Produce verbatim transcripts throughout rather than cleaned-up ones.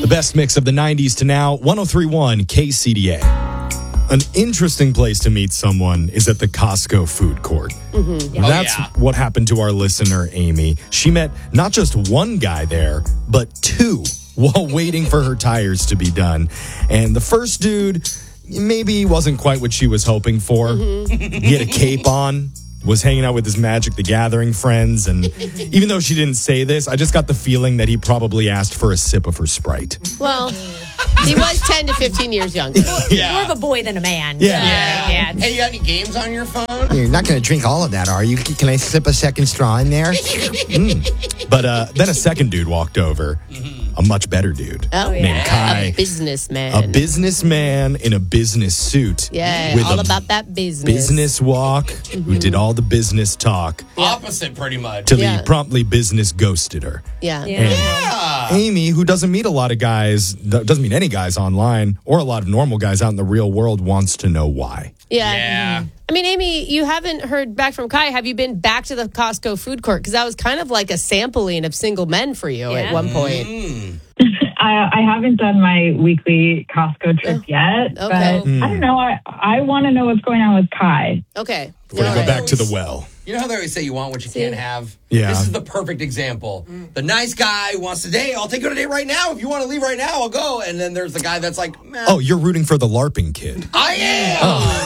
The best mix of the nineties to now, one oh three point one K C D A. An interesting place to meet someone is at the Costco food court. Mm-hmm. Yeah. That's oh, yeah. what happened to our listener, Amy. She met not just one guy there, but two while waiting for her tires to be done. And the first dude, maybe wasn't quite what she was hoping for. Mm-hmm. He had a cape on, was hanging out with his Magic the Gathering friends, and even though she didn't say this, I just got the feeling that he probably asked for a sip of her Sprite. Well, he was ten to fifteen years younger. Yeah. More of a boy than a man. Yeah. Yeah. yeah. Hey, you got any games on your phone? You're not going to drink all of that, are you? Can I slip a second straw in there? Mm. But uh, then a second dude walked over, mm-hmm. a much better dude Oh, named yeah. Kai. A businessman. A businessman in a business suit. Yeah, with all a about that business. Business walk, mm-hmm. who did all the business talk. Yeah. Opposite, pretty much. Till Yeah. he promptly business ghosted her. Yeah. Yeah. And Yeah. Amy, who doesn't meet a lot of guys, doesn't meet any guys online or a lot of normal guys out in the real world, wants to know why. Yeah. Yeah. I mean, Amy, you haven't heard back from Kai. Have you been back to the Costco food court? Because that was kind of like a sampling of single men for you Yeah. at one point. Mm. I, I haven't done my weekly Costco trip Oh, yet, okay. but Mm. I don't know. I, I want to know what's going on with Kai. Okay. Before you All go right. back to the well. You know how they always say you want what you See? can't have? Yeah. This is the perfect example. The nice guy wants to date. I'll take you on a date right now. If you want to leave right now, I'll go. And then there's the guy that's like, man, Oh, you're rooting for the LARPing kid. I am.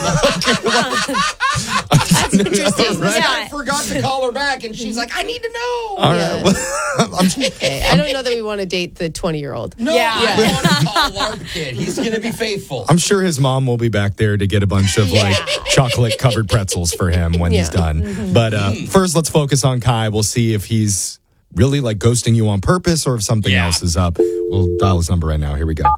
Oh. That's interesting. This Yeah. guy forgot to call her back, and she's like, I need to know. All Yeah. right. Well, I'm, Okay. I don't know that we want to date the twenty-year-old. No, Yeah. I want to call LARP kid. He's going to be faithful. I'm sure his mom will be back there to get a bunch of Yeah. like chocolate covered pretzels for him when he's Yeah. done. But uh, first, let's focus on Kai. We'll see if he's really like ghosting you on purpose or if something Yeah. else is up. We'll dial his number right now. Here we go.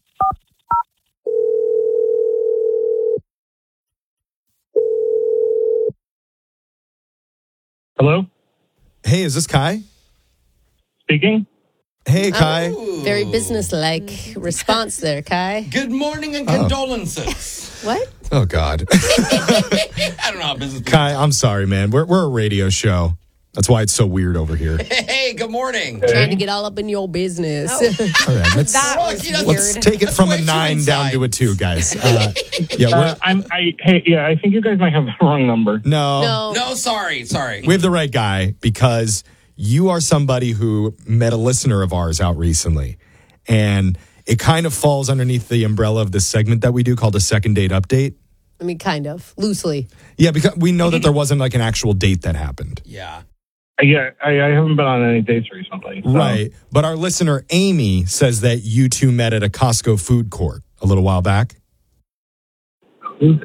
Hello? Hey, is this Kai? Speaking? Hey, Kai. Ooh. Very business-like response there, Kai. Good morning and Oh. condolences. What? Oh, God. I don't know how business people. Kai, I'm sorry, man. We're, we're a radio show. That's why it's so weird over here. Hey, good morning. Trying to get all up in your business. All right, let's, That Well, was you know, let's weird. take it That's from a way too nine down inside. to a two, guys. Uh, yeah, Uh, we're, I'm, I, hey, yeah, I think you guys might have the wrong number. no. No. No, sorry, sorry. We have the right guy because you are somebody who met a listener of ours out recently. And it kind of falls underneath the umbrella of this segment that we do called a second date update. I mean, kind of. Loosely. Yeah, because we know that there wasn't like an actual date that happened. Yeah. Uh, Yeah, I, I haven't been on any dates recently. so- Right. But our listener, Amy, says that you two met at a Costco food court a little while back. Who's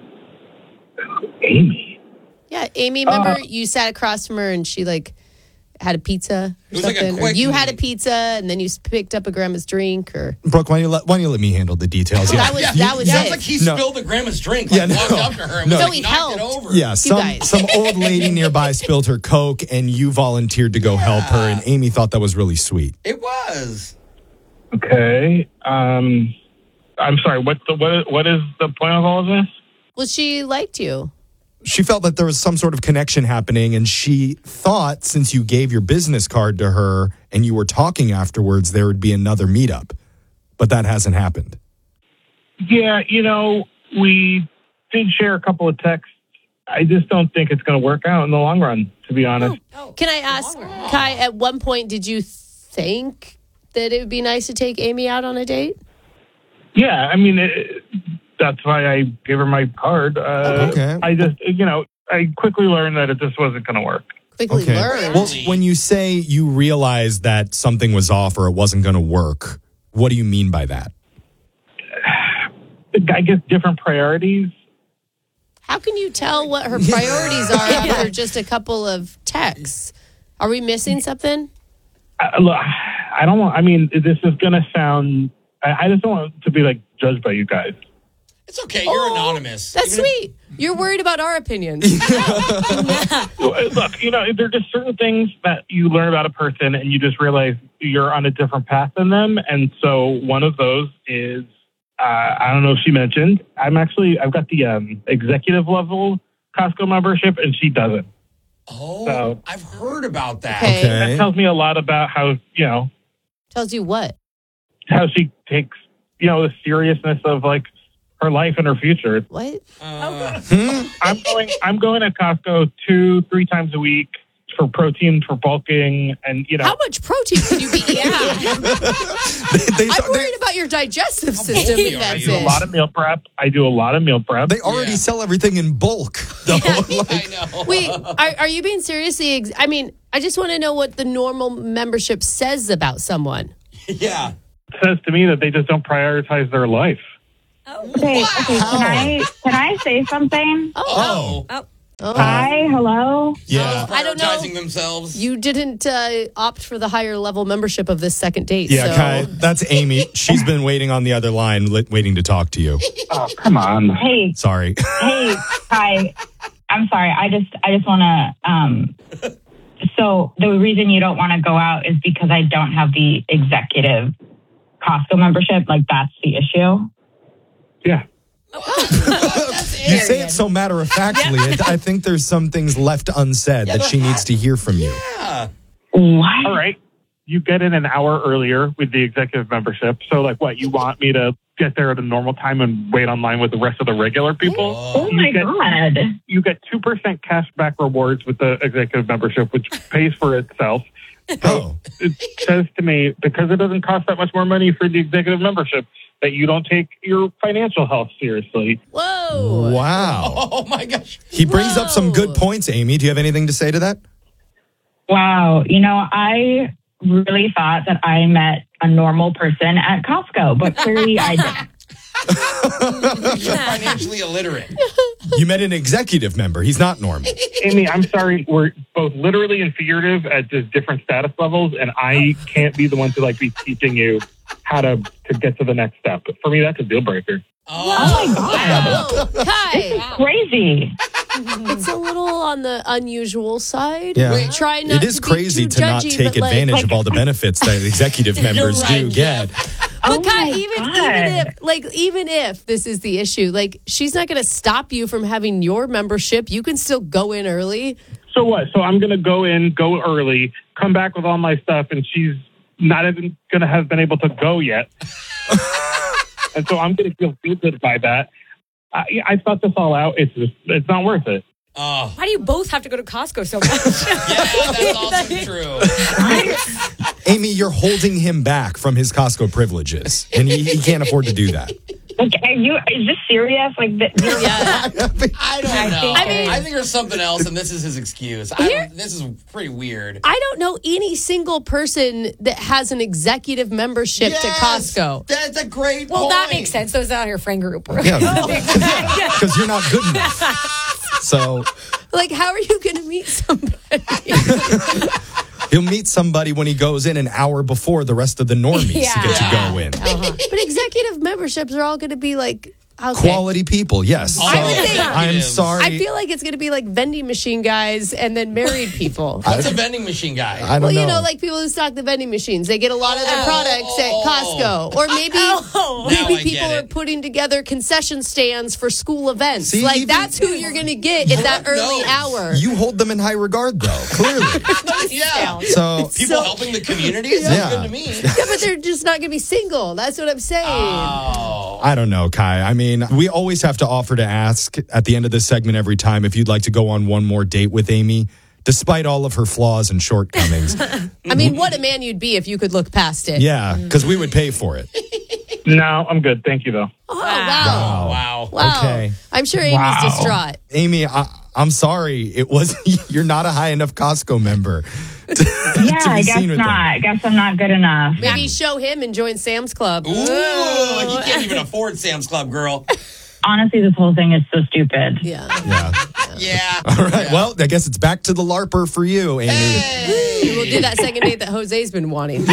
Amy? Yeah, Amy, remember Uh, you sat across from her and she like had a pizza It or was like a something? or quick- you had a pizza and then you picked up a grandma's drink or Brooke, why don't you let, why don't you let me handle the details? That was- that was Sounds it. like he No. spilled the grandma's drink. Like, Yeah, no. walked up to her and No. was So like, he knocked it helped. over. Yeah, some guys. some old lady nearby spilled her Coke and you volunteered to go help her, and Amy thought that was really sweet. It was. Okay. Um, I'm sorry. What's the what? What is the point of all of this? well, she liked you. She felt that there was some sort of connection happening, and she thought since you gave your business card to her and you were talking afterwards, there would be another meetup. But that hasn't happened. Yeah, you know, we did share a couple of texts. I just don't think it's going to work out in the long run, to be honest. Can I ask, Kai, at one point, did you think that it would be nice to take Amy out on a date? Yeah, I mean, it, that's why I gave her my card. Uh, Okay. I just, you know, I quickly learned that it just wasn't going to work. Quickly Okay. learned. Well, when you say you realized that something was off or it wasn't going to work, what do you mean by that? I guess different priorities. How can you tell what her priorities are after just a couple of texts? Are we missing something? I, look, I don't want, I mean, this is going to sound, I, I just don't want to be like judged by you guys. It's okay. You're Oh, anonymous. That's Even if- sweet. You're worried about our opinions. Look, you know, there are just certain things that you learn about a person and you just realize you're on a different path than them. And so one of those is, uh, I don't know if she mentioned, I'm actually, I've got the um, executive level Costco membership and she doesn't. Oh, So- I've heard about that. Okay. Okay. That tells me a lot about how, you know, Tells you what? how she takes, you know, the seriousness of like her life and her future. What? Uh, I'm going. I'm going to Costco two, three times a week for protein, for bulking, and you know. How much protein can you be eating? they, they, I'm they, worried about your digestive system. bulky If are that's I do a it. lot of meal prep. I do a lot of meal prep. they already Yeah. sell everything in bulk. though. I know. Wait, are, are you being seriously? Ex- I mean, I just want to know what the normal membership says about someone. Yeah. It says to me that they just don't prioritize their life. Okay, okay. Can I can I say something? Oh. Oh, Hi, hello. Yeah. I don't know. Prioritizing themselves. you didn't uh, opt for the higher level membership of this second date. Yeah, so. Kai, that's Amy. She's been waiting on the other line, li- waiting to talk to you. Oh, come on. Hey, Sorry. hey, hi. I'm sorry. I just I just want to. Um, so the reason you don't want to go out is because I don't have the executive Costco membership. Like that's the issue. Yeah. You say it so matter of factly. I think there's some things left unsaid that she needs to hear from you. Yeah. What? All right. You get in an hour earlier with the executive membership. So, like, what? You want me to get there at a normal time and wait online with the rest of the regular people? Oh You my get- god. You get two percent cash back rewards with the executive membership, which pays for itself. Oh. It says to me, because it doesn't cost that much more money for the executive membership, that you don't take your financial health seriously. Whoa. Wow. Oh my gosh. He brings up some Whoa. good points, Amy. Do you have anything to say to that? Wow. You know, I really thought that I met a normal person at Costco, but clearly I didn't. You're financially illiterate. You met an executive member. He's not normal. Amy, I'm sorry. We're both literally and figurative at just different status levels, and I can't be the one to like be teaching you how to, to get to the next step. For me, that's a deal breaker. Oh my god. Whoa. Kai, Crazy. it's a little on the unusual side. Yeah. Wait, try not It is to be crazy too to not judgy, take but, like- advantage of all the benefits that executive members right, do get. Oh But Kai, my even God. even if like even if this is the issue, like she's not going to stop you from having your membership. You can still go in early. So what? So I'm going to go in, go early, come back with all my stuff, and she's not even going to have been able to go yet. And so I'm going to feel stupid by that. I, I thought this all out. It's just, it's not worth it. Oh. Why do you both have to go to Costco so much? Yeah, that's also true. Amy, you're holding him back from his Costco privileges, and he, he can't afford to do that. Like, are you? Is this serious? Like, th- you're- Yeah. I don't know. think- I, I mean- think there's something else, and this is his excuse. I don't, this is pretty weird. I don't know any single person that has an executive membership to Yes, Costco. That's a great well, point. that makes sense. Those out here friend group. Yeah, because you're not good enough. So Like, how are you going to meet somebody? he'll meet somebody when he goes in an hour before the rest of the normies to get to Yeah. go in. Uh-huh. But executive memberships are all going to be like okay. Quality people, yes. So I would think- I'm sorry. I feel like it's going to be like vending machine guys and then married people. What's a vending machine guy? I don't Well, know. you know, like people who stock the vending machines, they get a lot of their Oh. products at Costco. Or maybe Oh. Now maybe I people get are it. putting together concession stands for school events. See, like even- that's who you're going to get at that early knows? hour. You hold them in high regard, though, clearly. Yeah. So People So- helping the community sounds Yeah. good to me. Yeah, but they're just not going to be single. That's what I'm saying. Oh. I don't know, Kai. I mean, we always have to offer to ask at the end of this segment every time if you'd like to go on one more date with Amy, despite all of her flaws and shortcomings. I mean, what a man you'd be if you could look past it. Yeah, because we would pay for it. No, I'm good. Thank you, though. Oh, wow. Wow. Wow. Okay. I'm sure Amy's Wow. distraught. Amy, I, I'm sorry. It was you're not a high enough Costco member. To, yeah, to be I guess seen with not. them. I guess I'm not good enough. Maybe show him and join Sam's Club. Ooh, he can't even afford Sam's Club, girl. Honestly, this whole thing is so stupid. Yeah. Yeah. Yeah. All right. Well, I guess it's back to the LARPer for you, Amy. Hey. We'll do that second date that Jose's been wanting.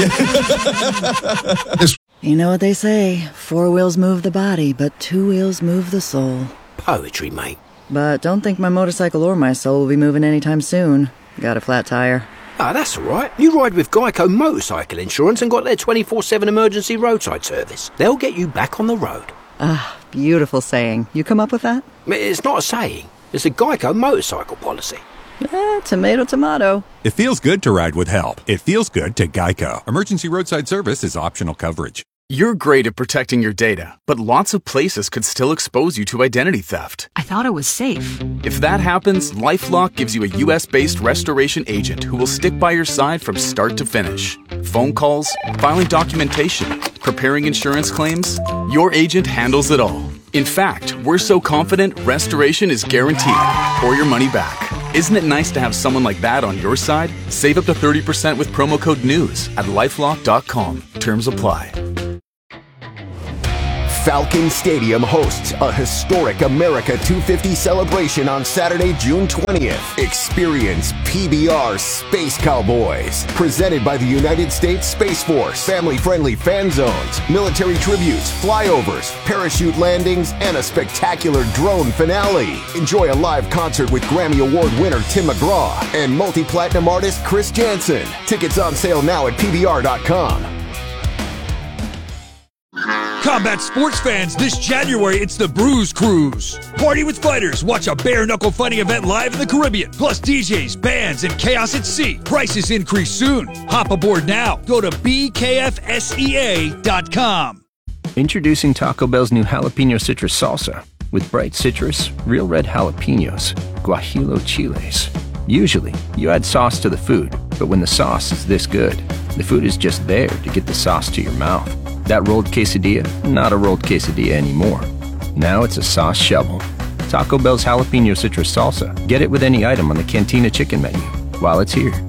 You know what they say, four wheels move the body, but two wheels move the soul. Poetry, mate. But don't think my motorcycle or my soul will be moving anytime soon. Got a flat tire. Ah, that's all right. You ride with Geico Motorcycle Insurance and got their twenty-four seven emergency roadside service. They'll get you back on the road. Ah, beautiful saying. You come up with that? It's not a saying. It's a Geico motorcycle policy. Eh, tomato, tomato. It feels good to ride with help. It feels good to Geico. Emergency roadside service is optional coverage. You're great at protecting your data, but lots of places could still expose you to identity theft. I thought it was safe. If that happens, LifeLock gives you a U S-based restoration agent who will stick by your side from start to finish. Phone calls, filing documentation, preparing insurance claims, your agent handles it all. In fact, we're so confident restoration is guaranteed or your money back. Isn't it nice to have someone like that on your side? Save up to thirty percent with promo code NEWS at lifelock dot com. Terms apply. Falcon Stadium hosts a historic America two fifty celebration on Saturday, June twentieth. Experience P B R Space Cowboys, presented by the United States Space Force. Family-friendly fan zones, military tributes, flyovers, parachute landings, and a spectacular drone finale. Enjoy a live concert with Grammy Award winner Tim McGraw and multi-platinum artist Chris Jansen. Tickets on sale now at P B R dot com. Combat sports fans, this January it's the Bruise Cruise. Party with fighters, watch a bare-knuckle fighting event live in the Caribbean, plus D Js, bands, and chaos at sea. Prices increase soon. Hop aboard now. Go to B K F S E A dot com. Introducing Taco Bell's new jalapeno citrus salsa with bright citrus, real red jalapenos, guajillo chiles. Usually, you add sauce to the food, but when the sauce is this good, the food is just there to get the sauce to your mouth. That rolled quesadilla, not a rolled quesadilla anymore. Now it's a sauce shovel. Taco Bell's jalapeno citrus salsa. Get it with any item on the Cantina chicken menu while it's here.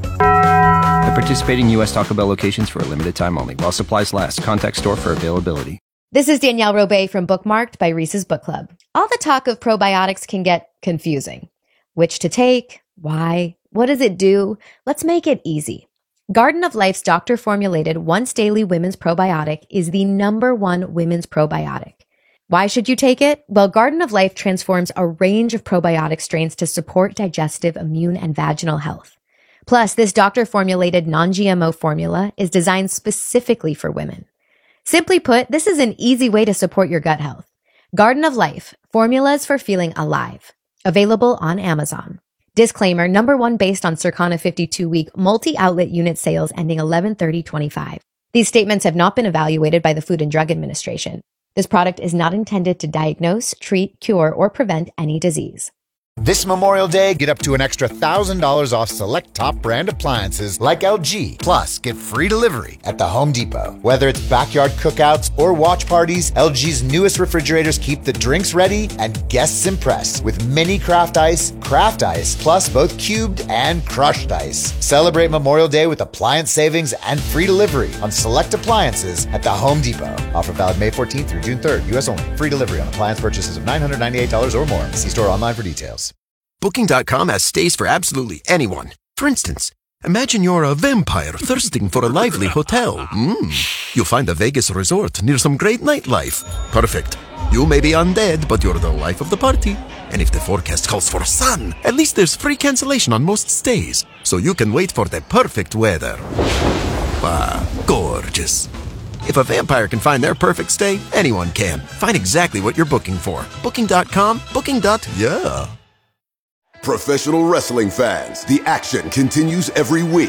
At participating U S Taco Bell locations for a limited time only. While supplies last. Contact store for availability. This is Danielle Robay from Bookmarked by Reese's Book Club. All the talk of probiotics can get confusing. Which to take? Why? What does it do? Let's make it easy. Garden of Life's doctor-formulated once-daily women's probiotic is the number one women's probiotic. Why should you take it? Well, Garden of Life transforms a range of probiotic strains to support digestive, immune, and vaginal health. Plus, this doctor-formulated non-G M O formula is designed specifically for women. Simply put, this is an easy way to support your gut health. Garden of Life, formulas for feeling alive. Available on Amazon. Disclaimer, number one based on Circana fifty-two week multi-outlet unit sales ending eleven thirty twenty-five. These statements have not been evaluated by the Food and Drug Administration. This product is not intended to diagnose, treat, cure, or prevent any disease. This Memorial Day, get up to an extra one thousand dollars off select top brand appliances like L G. Plus, get free delivery at the Home Depot. Whether it's backyard cookouts or watch parties, L G's newest refrigerators keep the drinks ready and guests impressed with mini craft ice, craft ice, plus both cubed and crushed ice. Celebrate Memorial Day with appliance savings and free delivery on select appliances at the Home Depot. Offer valid May fourteenth through June third, U S only. Free delivery on appliance purchases of nine hundred ninety-eight dollars or more. See store online for details. Booking dot com has stays for absolutely anyone. For instance, imagine you're a vampire thirsting for a lively hotel. Mm. You'll find a Vegas resort near some great nightlife. Perfect. You may be undead, but you're the life of the party. And if the forecast calls for sun, at least there's free cancellation on most stays, so you can wait for the perfect weather. Ah, gorgeous. If a vampire can find their perfect stay, anyone can. Find exactly what you're booking for. Booking dot com, booking. Yeah. Professional wrestling fans, the action continues every week.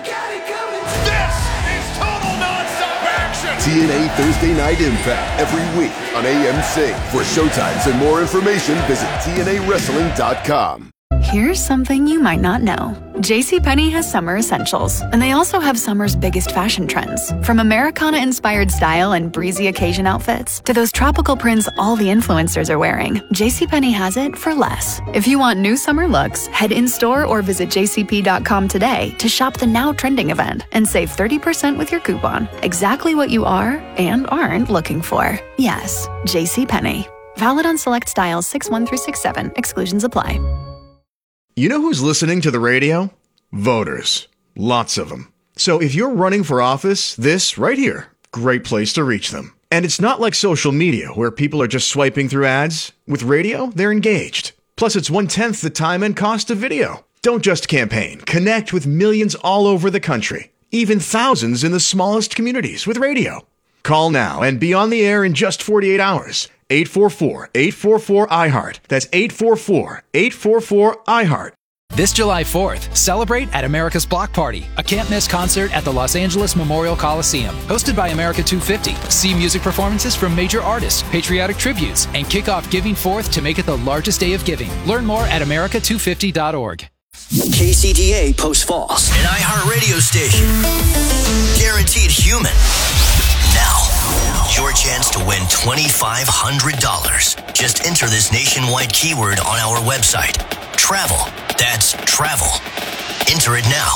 This is total nonstop action! T N A Thursday Night Impact every week on A M C. For showtimes and more information, visit T N A wrestling dot com. Here's something you might not know. JCPenney has summer essentials, and they also have summer's biggest fashion trends. From Americana-inspired style and breezy occasion outfits to those tropical prints all the influencers are wearing, JCPenney has it for less. If you want new summer looks, head in-store or visit J C P dot com today to shop the now trending event and save thirty percent with your coupon. Exactly what you are and aren't looking for. Yes, JCPenney. Valid on select styles six one through six seven. Exclusions apply. You know who's listening to the radio? Voters. Lots of them. So if you're running for office, this right here, great place to reach them. And it's not like social media where people are just swiping through ads. With radio, they're engaged. Plus, it's one-tenth the time and cost of video. Don't just campaign. Connect with millions all over the country. Even thousands in the smallest communities with radio. Call now and be on the air in just forty-eight hours. eight four four, eight four four, I heart. That's eight four four, eight four four, I heart. This July fourth, celebrate at America's Block Party, a can't-miss concert at the Los Angeles Memorial Coliseum. Hosted by America two fifty. See music performances from major artists, patriotic tributes, and kick off Giving Fourth to make it the largest day of giving. Learn more at america two fifty dot org. K C T A Post Falls, an iHeartRadio station. Guaranteed human. Now, your chance to win twenty-five hundred dollars. Just enter this nationwide keyword on our website. Travel. That's travel. Enter it now.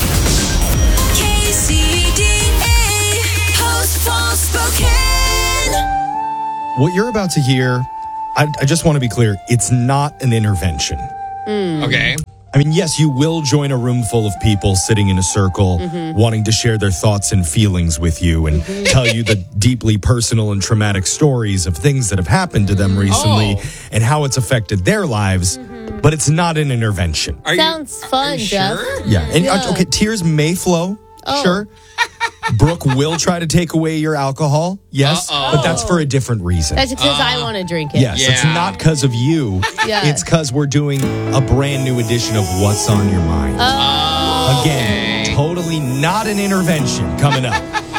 K C D A Post Falls, Spokane. What you're about to hear, I, I just want to be clear, it's not an intervention. Okay. I mean, yes, you will join a room full of people sitting in a circle, Mhm. wanting to share their thoughts and feelings with you and Mhm. tell you the deeply personal and traumatic stories of things that have happened to them recently Oh. and how it's affected their lives. But it's not an intervention. Sounds fun, Jeff. Yeah. And Yeah. okay, tears may flow. Oh. Sure. Brooke will try to take away your alcohol. Yes. Uh-oh. But that's for a different reason. That's because I want to drink it. Yes, it's not because of you. Yeah. It's because we're doing a brand new edition of What's on Your Mind. Oh. Again, totally not an intervention coming up.